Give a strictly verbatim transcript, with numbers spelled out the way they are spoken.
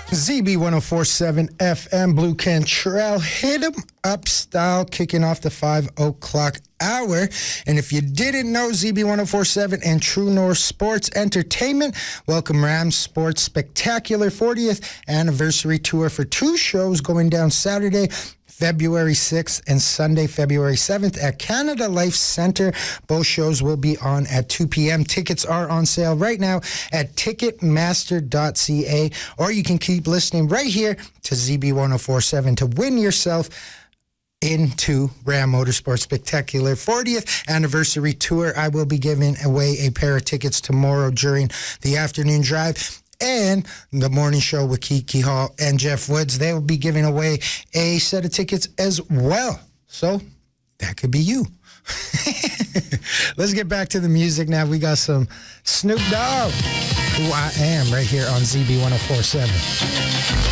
Z B one oh four point seven F M, Blue Cantrell, hit 'em up style, kicking off the five o'clock hour. And if you didn't know, Z B one oh four point seven and True North Sports Entertainment welcome Rams Sports Spectacular fortieth Anniversary Tour for two shows going down Saturday, February sixth and Sunday, February seventh at Canada Life Centre. Both shows will be on at two p.m. Tickets are on sale right now at ticketmaster dot c a, or you can keep listening right here to Z B one oh four point seven to win yourself into Ram Motorsports Spectacular fortieth Anniversary Tour. I will be giving away a pair of tickets tomorrow during the afternoon drive. And the morning show with Kiki Hall and Jeff Woods, they will be giving away a set of tickets as well. So that could be you. Let's get back to the music now. We got some Snoop Dogg, Who I Am, right here on Z B one oh four point seven.